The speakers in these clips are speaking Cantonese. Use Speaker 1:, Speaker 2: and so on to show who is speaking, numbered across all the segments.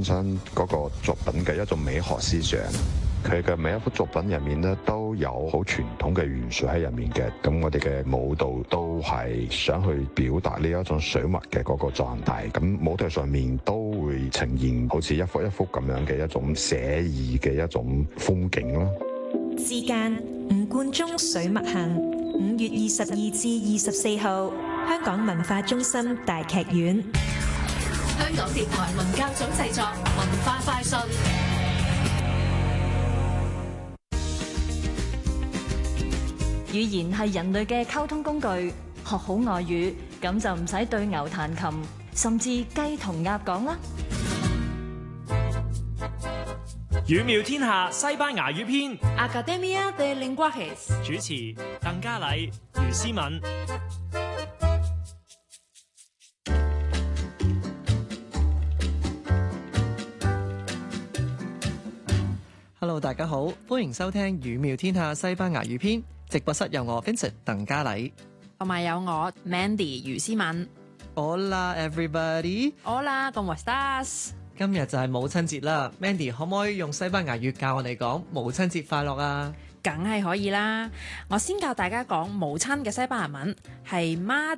Speaker 1: 欣賞嗰個作品嘅一種美學思想。佢嘅每一幅作品入面咧，都有好傳統嘅元素喺入面嘅。咁我哋嘅舞蹈都係想去表達呢一種水墨嘅嗰個狀態。咁舞台上面都會呈現好似一幅一幅咁樣嘅一種寫意嘅一種風景咯。
Speaker 2: 之間吳冠中水墨行，5月22至24號，香港文化中心大劇院。
Speaker 3: 香港電台文教組製作，文化快訊。
Speaker 4: 語言係人類嘅溝通工具，學好外語咁就唔使對牛彈琴，甚至雞同鴨講啦。
Speaker 5: 語妙天下西班牙語篇
Speaker 3: Academia de Lenguajes
Speaker 5: 主持鄧嘉禮、余思敏。
Speaker 6: Hello， 大家好，歡迎收聽語妙天下西班牙語篇。直播室有我 Vincent 鄧嘉禮，
Speaker 3: 同埋有我 Mandy 余思敏。
Speaker 6: Hola everybody，
Speaker 3: Hola ¿cómo estás？
Speaker 6: 今日就係母親節啦 ，Mandy 可唔可以用西班牙語教我哋講母親節快樂啊？
Speaker 3: 梗係可以啦，我先教大家講母親嘅西班牙文係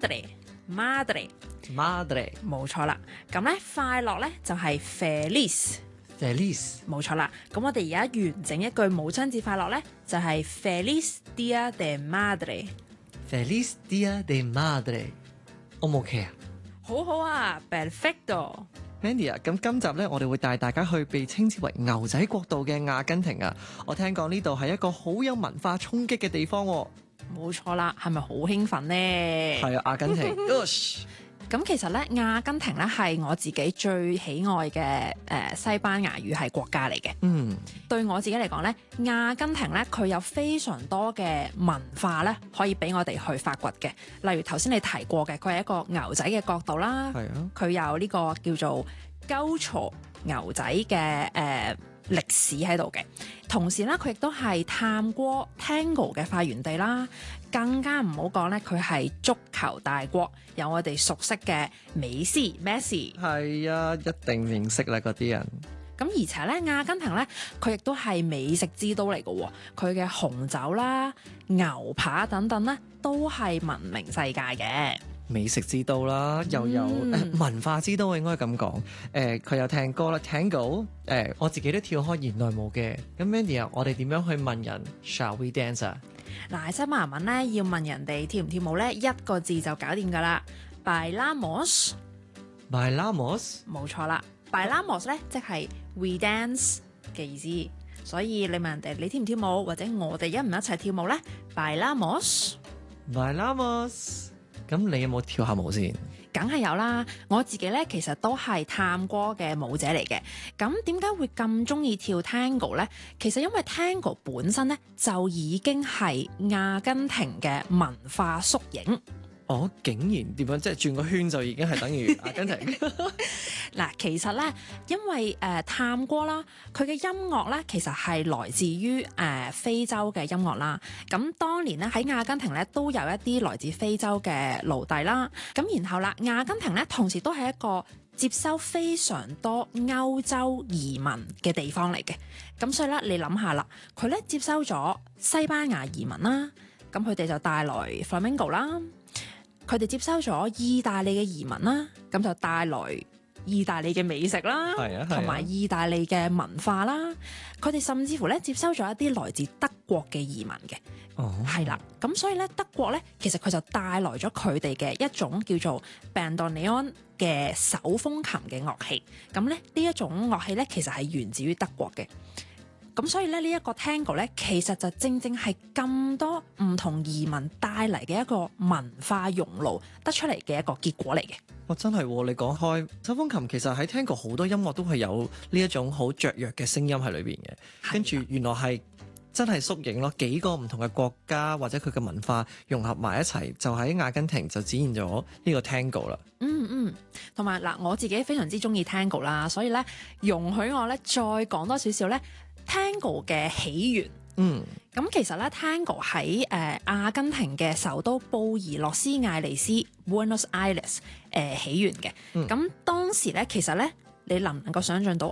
Speaker 3: madre， 冇錯啦。咁咧快樂咧就係 feliz， 冇錯啦。咁我哋而家完整一句母親節快樂咧就係 Feliz Dia de Madre。Feliz
Speaker 6: Dia de Madre，O 唔 OK 啊？
Speaker 3: 好好啊 ，perfecto。
Speaker 6: Mandy 啊，咁今集咧，我哋會帶大家去被稱之為牛仔國度嘅阿根廷啊！我聽講呢度係一個好有文化衝擊嘅地方喎。
Speaker 3: 冇錯啦，係咪好興奮呢？
Speaker 6: 係啊，阿根廷。
Speaker 3: 咁其實咧，阿根廷咧係我自己最喜愛嘅西班牙語系國家嚟嘅。對我自己嚟講咧，阿根廷咧佢有非常多嘅文化咧，可以俾我哋去發掘嘅。例如頭先你提過嘅，佢係一個牛仔嘅國度啦。係啊，佢有呢個叫做Gaucho牛仔嘅歷史喺度嘅。同時咧，佢亦都係探戈 Tango 嘅發源地啦。更加唔好講咧，佢係足球大國，有我哋熟悉嘅美斯 Messi。係啊，一定認識啦嗰啲人。咁而且咧，阿根廷咧，佢亦都係美食之都嚟嘅喎。佢嘅紅酒啦、牛扒等等咧，都係聞名世界嘅。美食之都啦，又有文化之都，應該咁講。佢有聽歌啦 ，Tango。我自己都跳開現代舞嘅。咁 Mandy 啊，我哋點樣去問人 Shall we dance 啊？嗱，西班牙文咧要問人哋跳唔跳舞咧，一個字就搞掂噶啦。Bailamos， 冇錯啦。Bailamos 咧即係 we dance 嘅意思，所以你問人哋你跳唔跳舞，或者我哋一唔一齊跳舞咧？Bailamos。咁你有冇跳下舞先？梗係有啦，我自己咧其實都係探戈嘅舞者嚟嘅。咁點解會咁中意跳 Tango 咧？其實因為 Tango 本身咧就已經係阿根廷嘅文化縮影。哦，竟然點樣？即係轉個圈就已經係等於阿根廷。嗱，其實咧，因為探戈啦，佢嘅音樂咧，其實係來自於非洲嘅音樂啦。咁當年咧喺阿根廷咧都有一啲來自非洲嘅奴隸啦。咁然後啦，阿根廷咧同時都係一個接收非常多歐洲移民嘅地方嚟嘅。咁所以咧，你諗下啦，佢咧接收咗西班牙移民啦，咁佢哋就帶來 Flamenco 啦。佢哋接收咗意大利嘅移民啦，咁就帶來意大利嘅美食啦，同埋意大利嘅文化啦。佢哋甚至乎咧接收咗一啲來自德國嘅移民嘅，係啦。咁所以咧德國咧其實佢就帶來咗佢哋嘅一種叫做 bandoneon 嘅手風琴嘅樂器。咁咧呢一種樂器咧其實係源自於德國嘅。咁所以咧呢一個 Tango 咧，其實就正正係咁多唔同移民帶嚟嘅一個文化熔爐得出嚟嘅一個結果嚟嘅。真係你講開手風琴，其實喺 Tango 好多音樂都係有呢一種好雀躍嘅聲音喺裏邊嘅。跟住原來係真係縮影咯，幾個唔同嘅國家或者佢嘅文化融合埋一齊，就喺阿根廷就展現咗呢個 Tango 啦。同埋嗱，我自己非常之中意 Tango 啦，所以咧容許我咧再講多少少咧。Tango 嘅起源，咁其實咧 Tango 喺阿根廷嘅首都布宜諾斯艾利斯 Buenos Aires 起源嘅。咁當時咧，其實咧，你能唔能夠想像到